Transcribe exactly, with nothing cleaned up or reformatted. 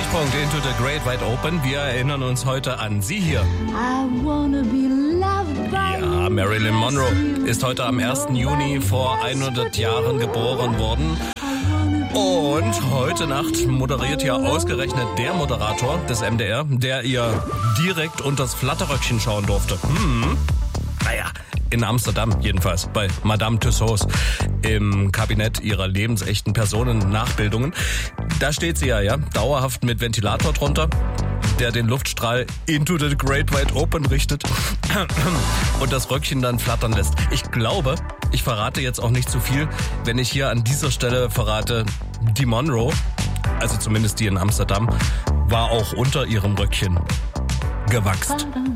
Treffpunkt Into the Great Wide Open. Wir erinnern uns heute an sie hier. Ja, Marilyn Monroe ist heute am ersten Juni vor hundert Jahren geboren worden. Und heute Nacht moderiert ja ausgerechnet der Moderator des M D R, der ihr direkt unters Flatterröckchen schauen durfte. Hm. Naja, in Amsterdam jedenfalls, bei Madame Tussauds im Kabinett ihrer lebensechten Personen-Nachbildungen. Da steht sie ja, ja, dauerhaft mit Ventilator drunter, der den Luftstrahl into the Great Wide Open richtet und das Röckchen dann flattern lässt. Ich glaube, ich verrate jetzt auch nicht zu viel, wenn ich hier an dieser Stelle verrate, die Monroe, also zumindest die in Amsterdam, war auch unter ihrem Röckchen gewachst.